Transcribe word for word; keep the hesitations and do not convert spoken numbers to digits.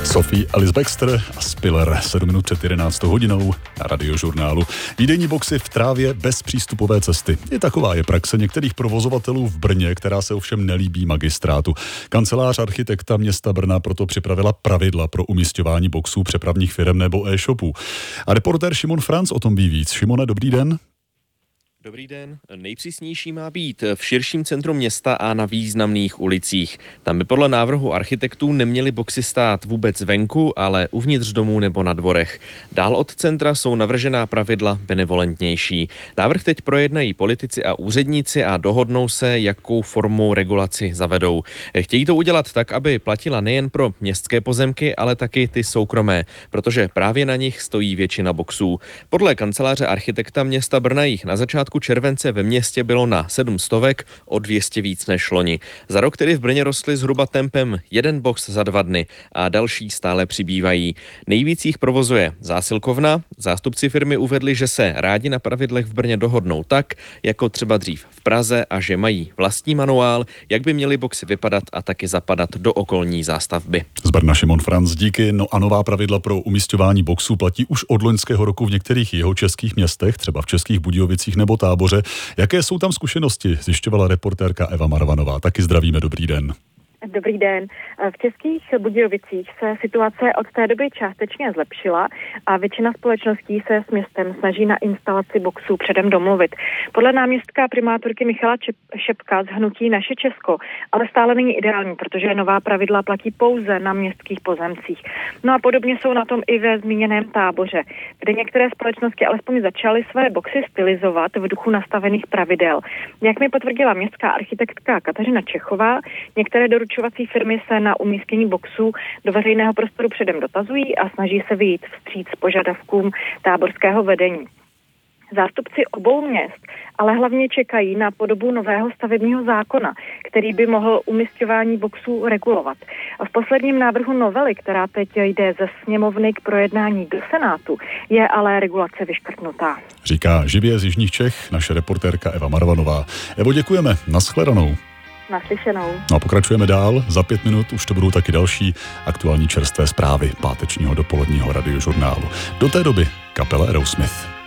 Sophie Alice Baxter a Spiller, sedm minut před jedenáctou hodinou na Radiožurnálu. Výdejní boxy v trávě bez přístupové cesty. I taková je praxe některých provozovatelů v Brně, která se ovšem nelíbí magistrátu. Kancelář architekta města Brna proto připravila pravidla pro umisťování boxů přepravních firem nebo e-shopů. A reportér Šimon Franc o tom ví víc. Šimone, dobrý den. Dobrý den. Nejpřísnější má být v širším centru města a na významných ulicích. Tam by podle návrhu architektů neměly boxy stát vůbec venku, ale uvnitř domů nebo na dvorech. Dál od centra jsou navržená pravidla benevolentnější. Návrh teď projednají politici a úředníci a dohodnou se, jakou formou regulaci zavedou. Chtějí to udělat tak, aby platila nejen pro městské pozemky, ale taky ty soukromé, protože právě na nich stojí většina boxů. Podle kanceláře architekta města Brna jich na začátku července ve městě bylo na sedm stovek, o dvě stě víc než loni. Za rok tedy v Brně rostly zhruba tempem jeden box za dva dny a další stále přibývají. Nejvíc jich provozuje zásilkovna. Zástupci firmy uvedli, že se rádi na pravidlech v Brně dohodnou tak, jako třeba dřív v Praze, a že mají vlastní manuál, jak by měly boxy vypadat a taky zapadat do okolní zástavby. Z Brna Šimon Franc, díky. No a nová pravidla pro umisťování boxů platí už od loňského roku v některých jihočeských městech, třeba v Českých Budějovicích nebo Táboře. Jaké jsou tam zkušenosti, zjišťovala reportérka Eva Marvanová. Taky zdravíme, dobrý den. Dobrý den. V Českých Budějovicích se situace od té doby částečně zlepšila a většina společností se s městem snaží na instalaci boxů předem domluvit. Podle náměstka primátorky Michala Šepka z hnutí Naše Česko, ale stále není ideální, protože nová pravidla platí pouze na městských pozemcích. No a podobně jsou na tom i ve zmíněném Táboře, kde některé společnosti alespoň začaly své boxy stylizovat v duchu nastavených pravidel. Jak mi potvrdila městská architektka Kateřina Čechová, některé doručovací firmy se na umístění boxů do veřejného prostoru předem dotazují a snaží se vyjít vstříc požadavkům táborského vedení. Zástupci obou měst ale hlavně čekají na podobu nového stavebního zákona, který by mohl umisťování boxů regulovat. A v posledním návrhu novely, která teď jde ze sněmovny k projednání do Senátu, je ale regulace vyškrtnutá. Říká živě z jižních Čech naše reportérka Eva Marvanová. Evo, děkujeme. Nashledanou. Naslyšenou. No a pokračujeme dál. Za pět minut už to budou taky další aktuální čerstvé zprávy pátečního dopoledního Radiožurnálu. Do té doby kapela Aerosmith.